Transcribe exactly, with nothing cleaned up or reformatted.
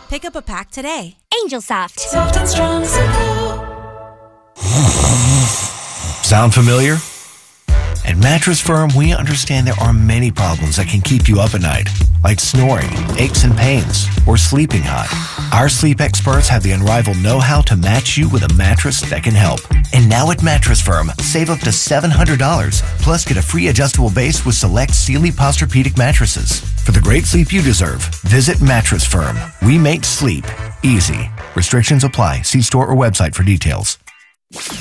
Pick up a pack today. Angel Soft. Soft and strong, simple. Sound familiar? At Mattress Firm, we understand there are many problems that can keep you up at night, like snoring, aches and pains, or sleeping hot. Our sleep experts have the unrivaled know-how to match you with a mattress that can help. And now at Mattress Firm, save up to seven hundred dollars, plus get a free adjustable base with select Sealy Posturepedic mattresses. For the great sleep you deserve, visit Mattress Firm. We make sleep easy. Restrictions apply. See store or website for details.